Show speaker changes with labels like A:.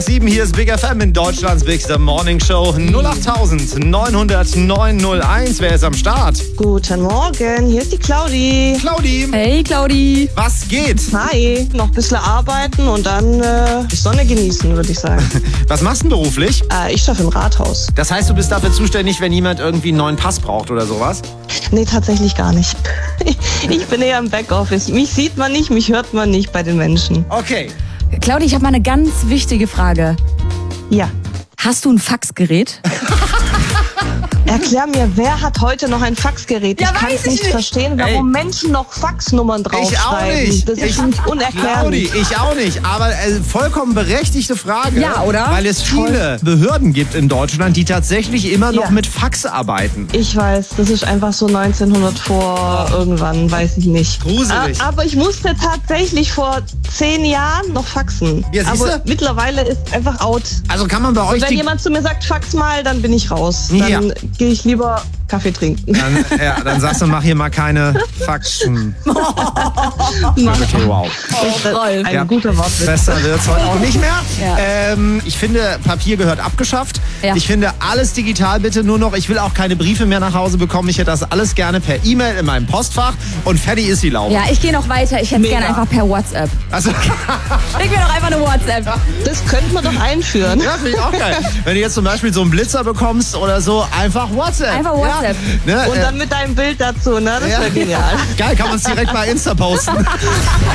A: 7, hier ist Big FM in Deutschlands Big Morning Show. 08900 901. Wer ist am Start?
B: Guten Morgen, hier ist die Claudi.
A: Claudi.
C: Hey Claudi.
A: Was geht?
B: Hi, noch ein bisschen arbeiten und dann die Sonne genießen, würde ich sagen.
A: Was machst du denn beruflich?
B: Ich arbeite im Rathaus.
A: Das heißt, du bist dafür zuständig, wenn jemand irgendwie einen neuen Pass braucht oder sowas?
B: Nee, tatsächlich gar nicht. Ich bin eher im Backoffice. Mich sieht man nicht, mich hört man nicht bei den Menschen.
A: Okay.
C: Claudi, ich habe mal eine ganz wichtige Frage.
B: Ja.
C: Hast du ein Faxgerät?
B: Erklär mir, wer hat heute noch ein Faxgerät?
C: Ja,
B: ich kann
C: weiß
B: es
C: ich
B: nicht
C: nicht.
B: verstehen, warum Menschen noch Faxnummern draufschreiben.
A: Ich auch nicht.
B: Das ist für mich unerklärlich.
A: Claudi, ich auch nicht. Aber vollkommen berechtigte Frage.
C: Ja, oder?
A: Weil es viele Behörden gibt in Deutschland, die tatsächlich immer noch mit Fax arbeiten.
B: Ich weiß, das ist einfach so 1900 vor irgendwann, weiß ich nicht.
A: Gruselig.
B: Aber ich musste tatsächlich vor 10 Jahren noch faxen.
A: Ja, siehste?
B: Aber mittlerweile ist einfach out.
A: Also kann man bei euch
B: Wenn jemand zu mir sagt, fax mal, dann bin ich raus. Dann gehe ich lieber Kaffee trinken.
A: Dann sagst du, mach hier mal keine Faxen. Okay, wow.
B: Ein guter Wortwitz.
A: Besser wird's heute auch nicht mehr.
C: Ja.
A: Ich finde, Papier gehört abgeschafft.
C: Ja.
A: Ich finde, alles digital bitte nur noch. Ich will auch keine Briefe mehr nach Hause bekommen. Ich hätte das alles gerne per E-Mail in meinem Postfach. Und fertig ist die Laube.
C: Ja, ich gehe noch weiter. Ich hätte es gerne einfach per WhatsApp.
A: Also,
C: Schick mir doch einfach eine WhatsApp.
B: Das könnte man doch einführen.
A: ja, finde ich auch geil. Wenn du jetzt zum Beispiel so einen Blitzer bekommst oder so, einfach WhatsApp.
C: Einfach WhatsApp.
A: Ja, ne,
B: Und dann mit deinem Bild dazu, ne? Das wäre genial.
A: Geil, kann man es direkt bei Insta posten.